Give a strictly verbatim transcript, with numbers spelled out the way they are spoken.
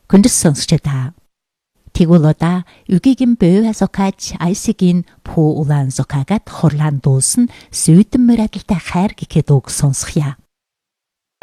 хүндэс сонсч та. Тэгвэл одоо үгийн бөвө сокач айсигийн пуу улаан сокагат хорлан дуусан сүйдэн мөрөдөлтэй хайр гэхэд үг сонсхья.